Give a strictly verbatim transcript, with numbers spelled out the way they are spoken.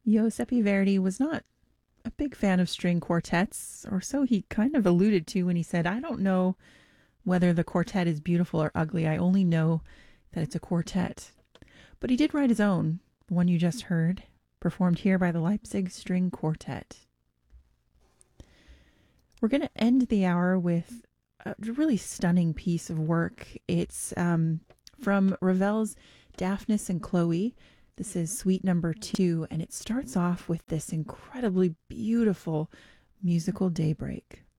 Giuseppe Verdi was not a big fan of string quartets, or so he kind of alluded to when he said, I don't know whether the quartet is beautiful or ugly. I only know that it's a quartet. But he did write his own, the one you just heard, performed here by the Leipzig String Quartet. We're going to end the hour with a really stunning piece of work. It's um, from Ravel's Daphnis and Chloe. This is suite number two, and it starts off with this incredibly beautiful musical daybreak.